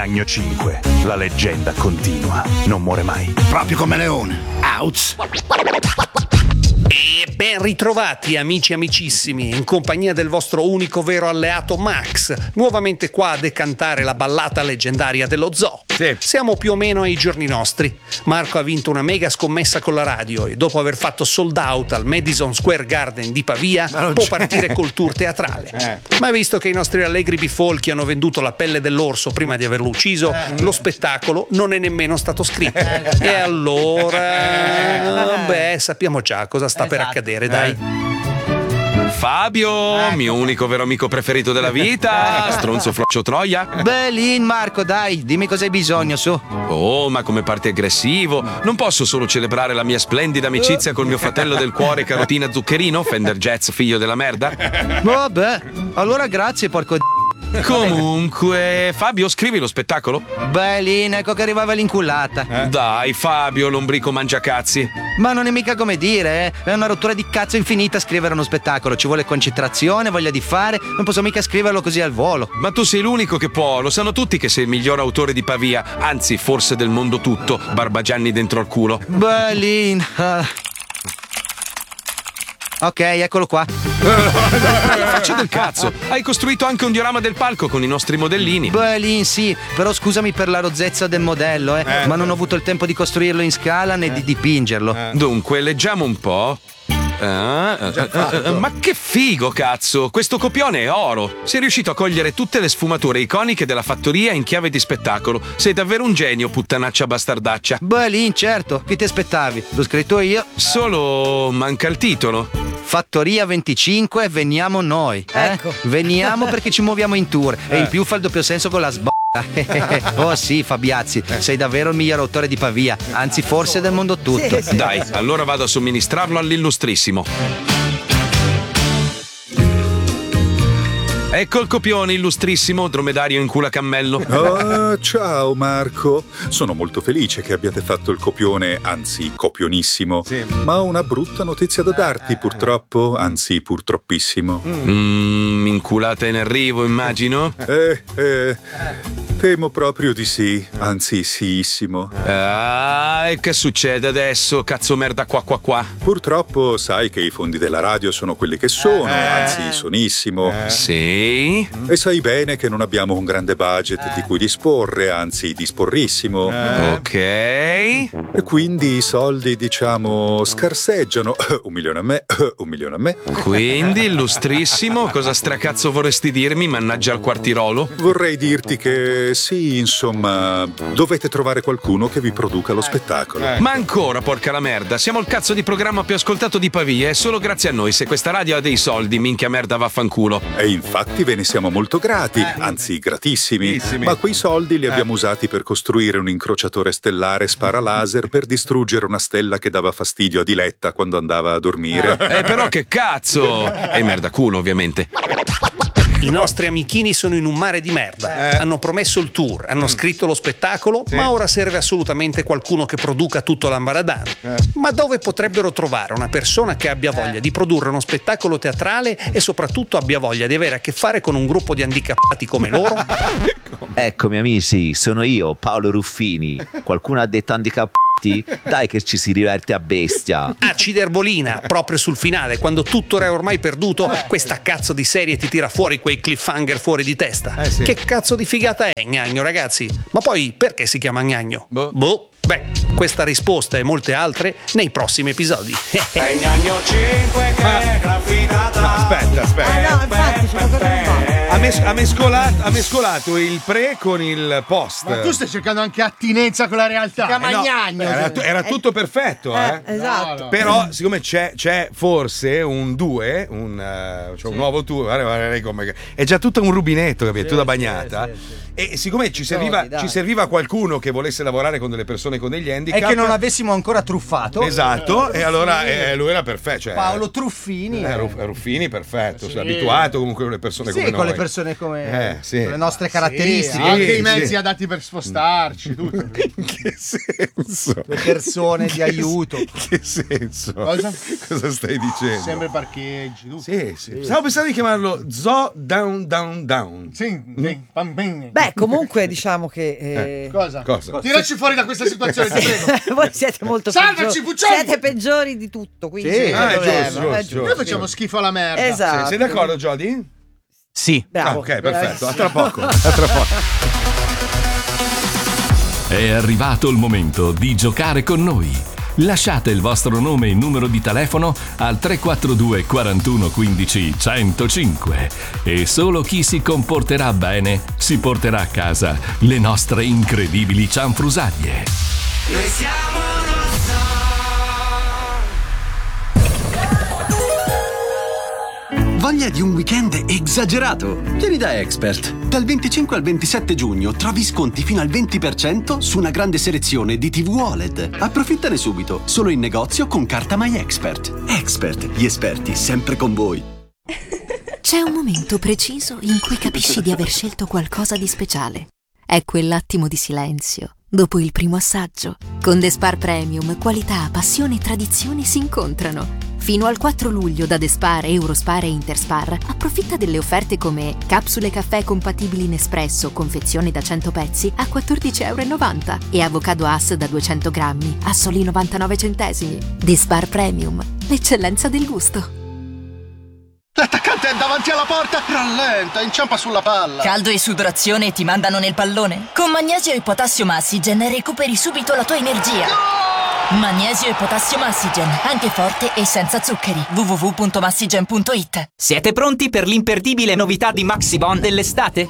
Gnagno 5, la leggenda continua, non muore mai. Proprio come Leone. Ouch. E ben ritrovati amici amicissimi, in compagnia del vostro unico vero alleato Max, nuovamente qua a decantare la ballata leggendaria dello zoo. Sì. Siamo più o meno ai giorni nostri. Marco ha vinto una mega scommessa con la radio e dopo aver fatto sold out al Madison Square Garden di Pavia può partire col tour teatrale. Ma visto che i nostri allegri bifolchi hanno venduto la pelle dell'orso prima di averlo ucciso, lo spettacolo non è nemmeno stato scritto. E allora, sappiamo già cosa sta per accadere, dai. Fabio, mio unico vero amico preferito della vita, stronzo floccio troia. Belin, Marco, dai, dimmi cosa hai bisogno, su. Oh, ma come parti aggressivo. Non posso solo celebrare la mia splendida amicizia col mio fratello del cuore Carotina Zuccherino, Fender Jazz figlio della merda? Vabbè, allora grazie, porco Comunque, Fabio, scrivi lo spettacolo? Belin, ecco che arrivava l'incullata. Dai, Fabio, lombrico mangiacazzi. Ma non è mica come dire, È una rottura di cazzo infinita scrivere uno spettacolo. Ci vuole concentrazione, voglia di fare. Non posso mica scriverlo così al volo. Ma tu sei l'unico che può. Lo sanno tutti che sei il miglior autore di Pavia. Anzi, forse del mondo tutto. Barbagianni dentro al culo. Belin. Ok, eccolo qua. Faccia del cazzo. Hai costruito anche un diorama del palco con i nostri modellini. Belin, sì, però scusami per la rozzezza del modello, ma non ho avuto il tempo di costruirlo in scala né di dipingerlo. Dunque, leggiamo un po'. Ma che figo, cazzo! Questo copione è oro! Sei riuscito a cogliere tutte le sfumature iconiche della fattoria in chiave di spettacolo. Sei davvero un genio, puttanaccia bastardaccia. Belin, certo, che ti aspettavi? L'ho scritto io. Solo manca il titolo. Fattoria 25, veniamo noi. Ecco. Veniamo perché ci muoviamo in tour. E in più fa il doppio senso con la Oh sì, Fabiazzi, sei davvero il miglior autore di Pavia. Anzi, forse del mondo tutto. Sì. Dai, allora vado a somministrarlo all'illustrissimo. Ecco il copione, illustrissimo, dromedario in culo a cammello. Oh, ciao Marco. Sono molto felice che abbiate fatto il copione, anzi copionissimo. Sì. Ma ho una brutta notizia da darti, purtroppo, anzi purtroppissimo. Inculata in arrivo, immagino. Temo proprio di sì, anzi sissimo. Ah, e che succede adesso, cazzo merda qua? Purtroppo sai che i fondi della radio sono quelli che sono, anzi sonissimo. Sì. E sai bene che non abbiamo un grande budget di cui disporre, anzi disporrissimo. Ok. E quindi i soldi, diciamo, scarseggiano. 1 milione a me, 1 milione a me. Quindi, illustrissimo, cosa stracazzo vorresti dirmi, mannaggia al quartirolo? Vorrei dirti che sì, insomma, dovete trovare qualcuno che vi produca lo spettacolo. Ma ancora, porca la merda, siamo il cazzo di programma più ascoltato di Pavia. È solo grazie a noi se questa radio ha dei soldi, minchia merda vaffanculo. E infatti ve ne siamo molto grati, anzi gratissimi. Ma quei soldi li abbiamo usati per costruire un incrociatore stellare spara-laser per distruggere una stella che dava fastidio a Diletta quando andava a dormire. Però che cazzo! E merda culo, ovviamente. I nostri amichini sono in un mare di merda. Hanno promesso il tour, hanno scritto lo spettacolo, ma ora serve assolutamente qualcuno che produca tutto l'ambaradan. Ma dove potrebbero trovare una persona che abbia voglia di produrre uno spettacolo teatrale e soprattutto abbia voglia di avere a che fare con un gruppo di handicappati come loro? Eccomi amici, sono io, Paolo Ruffini. Qualcuno ha detto handicappati? Dai che ci si diverte a bestia. Acciderbolina, proprio sul finale, quando tutto era ormai perduto, questa cazzo di serie ti tira fuori quei cliffhanger fuori di testa. Che cazzo di figata è Gnagno, ragazzi? Ma poi perché si chiama Gnagno? Boh. Beh, questa risposta e molte altre nei prossimi episodi. Gnagno 5 che è gran figata. No, infatti, ce l'ho Ha mescolato il pre con il post. Ma tu stai cercando anche attinenza con la realtà. Si chiama Gnagno. Era tutto perfetto, Esatto. No. Però, siccome c'è forse un 2, un nuovo tour, guarda come è già tutto un rubinetto, capito? Tutta bagnata. E siccome ci serviva qualcuno che volesse lavorare con delle persone con degli handicap E che non avessimo ancora truffato. Esatto, e allora lui era perfetto. Cioè, Paolo Truffini. Ruffini, perfetto. Sei abituato comunque con le persone come noi. Con le persone come sì. con le nostre caratteristiche. Anche i mezzi adatti per spostarci. Tutto. In che senso? Le persone di aiuto. In che senso? Cosa stai dicendo? Sempre parcheggi. Sì. Stavo pensando di chiamarlo Zoo Down. Sì, Beh, Comunque diciamo che Cosa? Tiraci fuori da questa situazione, ti prego. voi siete molto Salvaci, Puccioni! siete peggiori di tutto, quindi Sì, è giusto. Noi facciamo schifo alla merda. Esatto. Sei d'accordo, Jody? Sì. Bravo. Ok, perfetto. A tra poco. A tra poco. È arrivato il momento di giocare con noi. Lasciate il vostro nome e numero di telefono al 342 41 15 105 e solo chi si comporterà bene si porterà a casa le nostre incredibili cianfrusaglie. Noi siamo Voglia di un weekend esagerato? Vieni da Expert. Dal 25 al 27 giugno trovi sconti fino al 20% su una grande selezione di TV OLED. Approfittane subito, solo in negozio con carta My Expert. Expert, gli esperti sempre con voi. C'è un momento preciso in cui capisci di aver scelto qualcosa di speciale. È quell'attimo di silenzio dopo il primo assaggio. Con The Spar Premium, qualità, passione e tradizione si incontrano. Fino al 4 luglio da The Spar, Eurospar e Interspar approfitta delle offerte come capsule caffè compatibili Nespresso, confezione da 100 pezzi a €14,90 e avocado Hass da 200 grammi a soli 99 centesimi. The Spar Premium, l'eccellenza del gusto. L'attaccante è davanti alla porta, rallenta, inciampa sulla palla. Caldo e sudorazione ti mandano nel pallone? Con Magnesio e Potassio Massigen recuperi subito la tua energia. Magnesio e Potassio Massigen, anche forte e senza zuccheri. www.massigen.it. Siete pronti per l'imperdibile novità di Maxibon dell'estate?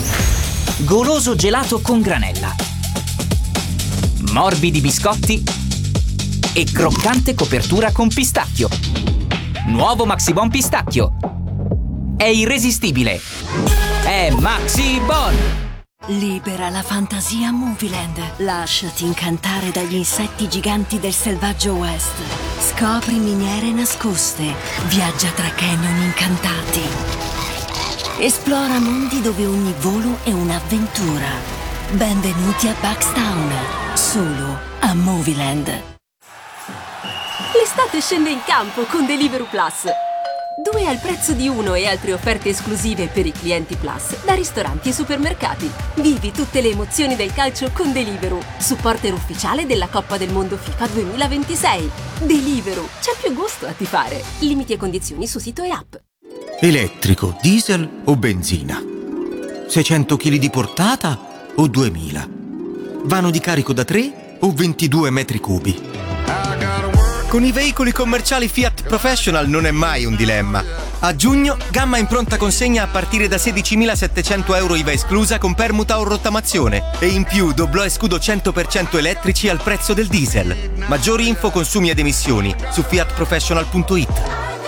Goloso gelato con granella, morbidi biscotti e croccante copertura con pistacchio. Nuovo Maxibon pistacchio. È irresistibile. È Maxibon. Libera la fantasia Movieland. Lasciati incantare dagli insetti giganti del selvaggio West. Scopri miniere nascoste. Viaggia tra canyon incantati. Esplora mondi dove ogni volo è un'avventura. Benvenuti a Buckstown. Solo a Movieland. L'estate scende in campo con Deliveroo Plus. 2 al prezzo di 1 e altre offerte esclusive per i clienti Plus da ristoranti e supermercati. Vivi tutte le emozioni del calcio con Deliveroo, supporter ufficiale della Coppa del Mondo FIFA 2026. Deliveroo, c'è più gusto a tifare. Limiti e condizioni su sito e app. Elettrico, diesel o benzina? 600 kg di portata o 2000? Vano di carico da 3 o 22 metri cubi? Con i veicoli commerciali Fiat Professional non è mai un dilemma. A giugno, gamma in pronta consegna a partire da 16.700 euro IVA esclusa con permuta o rottamazione. E in più doblò e scudo 100% elettrici al prezzo del diesel. Maggiori info, consumi ed emissioni su fiatprofessional.it.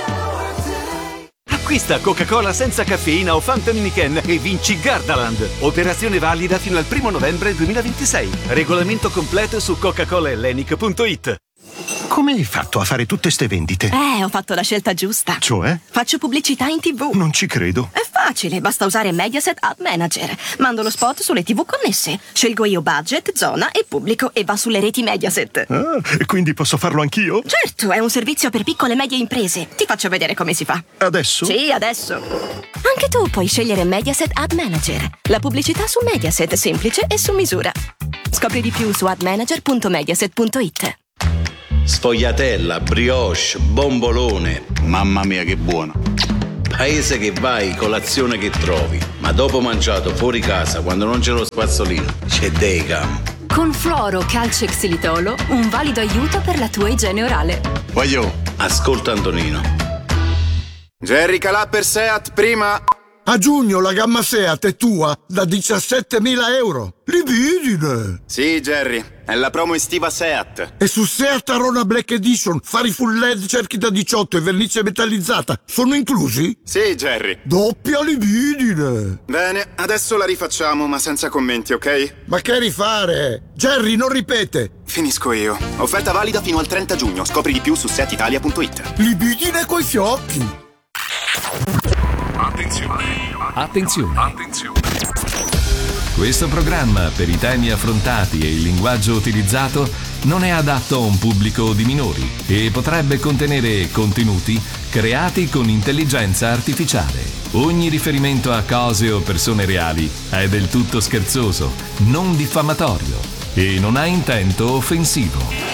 Acquista Coca-Cola senza caffeina o Fanta Miniken e vinci Gardaland. Operazione valida fino al 1 novembre 2026. Regolamento completo su coca-colaellenic.it. Come hai fatto a fare tutte ste vendite? Ho fatto la scelta giusta. Cioè? Faccio pubblicità in TV. Non ci credo. È facile, basta usare Mediaset Ad Manager. Mando lo spot sulle TV connesse. Scelgo io budget, zona e pubblico e va sulle reti Mediaset. Ah, e quindi posso farlo anch'io? Certo, è un servizio per piccole e medie imprese. Ti faccio vedere come si fa. Adesso? Sì, adesso. Anche tu puoi scegliere Mediaset Ad Manager. La pubblicità su Mediaset, semplice e su misura. Scopri di più su admanager.mediaset.it. Sfogliatella, brioche, bombolone. Mamma mia che buono. Paese che vai, colazione che trovi. Ma dopo mangiato fuori casa, quando non c'è lo spazzolino, c'è Decam. Con fluoro, calcio e xilitolo, un valido aiuto per la tua igiene orale. Voglio. Ascolta Antonino. Jerry Calà per Seat prima. A giugno la gamma Seat è tua da 17.000 euro. Libidine! Sì, Jerry, è la promo estiva Seat. E su Seat Arona Black Edition, fari full LED, cerchi da 18 e vernice metallizzata sono inclusi? Sì, Jerry. Doppia libidine! Bene, adesso la rifacciamo, ma senza commenti, ok? Ma che rifare? Jerry, non ripete! Finisco io. Offerta valida fino al 30 giugno. Scopri di più su setitalia.it. Libidine coi fiocchi! Attenzione. Questo programma, per i temi affrontati e il linguaggio utilizzato, non è adatto a un pubblico di minori e potrebbe contenere contenuti creati con intelligenza artificiale. Ogni riferimento a cose o persone reali è del tutto scherzoso, non diffamatorio e non ha intento offensivo.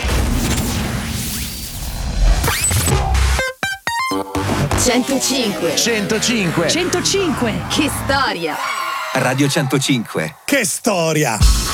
105. 105. 105. Che storia! Radio 105. Che storia!